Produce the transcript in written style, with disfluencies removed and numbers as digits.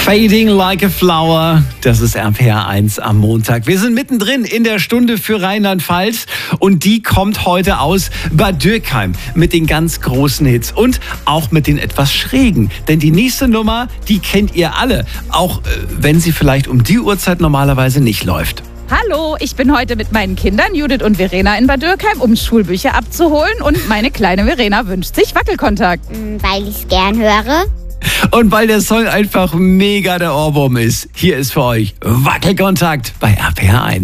Fading Like a Flower, das ist RPR 1 am Montag. Wir sind mittendrin in der Stunde für Rheinland-Pfalz und die kommt heute aus Bad Dürkheim mit den ganz großen Hits und auch mit den etwas schrägen. Denn die nächste Nummer, die kennt ihr alle, auch wenn sie vielleicht um die Uhrzeit normalerweise nicht läuft. Hallo, ich bin heute mit meinen Kindern Judith und Verena in Bad Dürkheim, um Schulbücher abzuholen. Und meine kleine Verena wünscht sich Wackelkontakt. Weil ich es gern höre. Und weil der Song einfach mega der Ohrwurm ist, hier ist für euch Wackelkontakt bei RPR 1.